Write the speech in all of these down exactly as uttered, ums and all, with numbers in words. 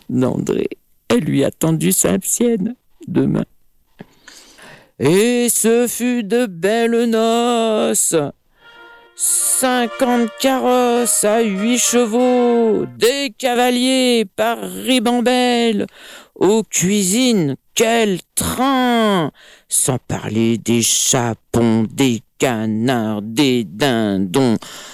d'André. Elle lui a tendu sa sienne demain. Et ce fut de belles noces. Cinquante carrosses à huit chevaux, des cavaliers par ribambelle. Aux cuisines, quel train! Sans parler des chapons, des canards, des dindons.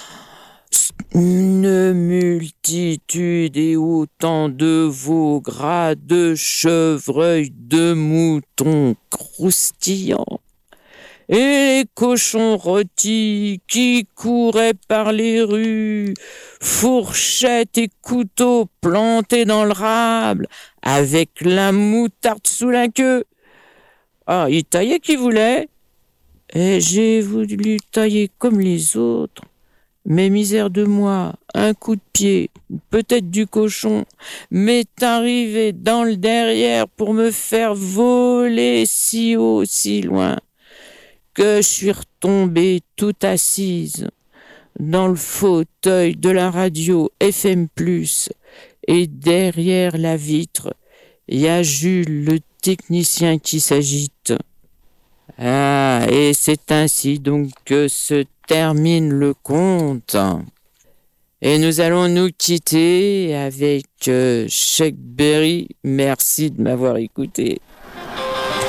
Une multitude et autant de veaux gras, de chevreuils, de moutons croustillants. Et les cochons rôtis qui couraient par les rues, fourchettes et couteaux plantés dans le rable, avec la moutarde sous la queue. Ah, il taillait qui voulait, et j'ai voulu tailler comme les autres. Mais misère de moi, un coup de pied, peut-être du cochon, m'est arrivé dans le derrière pour me faire voler si haut, si loin, que je suis retombée toute assise dans le fauteuil de la radio F M plus, et derrière la vitre, il y a Jules, le technicien qui s'agite. Ah, et c'est ainsi donc que se termine le conte. Et nous allons nous quitter avec euh, Chuck Berry. Merci de m'avoir écouté.